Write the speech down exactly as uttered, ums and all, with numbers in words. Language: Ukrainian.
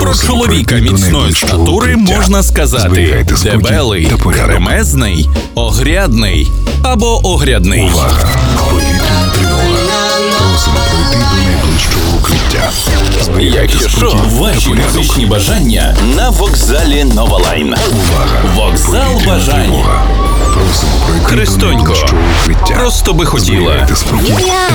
Про чоловіка міцної статури можна сказати дебелий, кремезний, огрядний або огрядний. Увага! Повітряна тривога. Просимо пройти до найближчого укриття. Якщо що, ваші музичні бажання на вокзалі Новалайн. Увага! Вокзал бажань. Просимо пройти Христонько, до найближчого укриття. просто би хотіла. Зберігайте спокій та